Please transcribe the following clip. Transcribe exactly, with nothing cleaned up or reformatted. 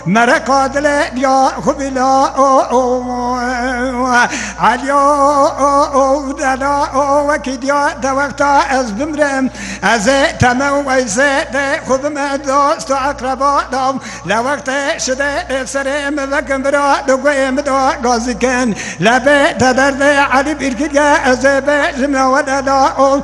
مرقا دل یا خبلا علیا دلا وکدیا دوقتا از بمرم از تمام ویسه خودم دوست و اقربا دام لوقت شده سرم وکم برا دوگویم دا گازی کن لبه تدرد علی بیرکگه از بجم و دلا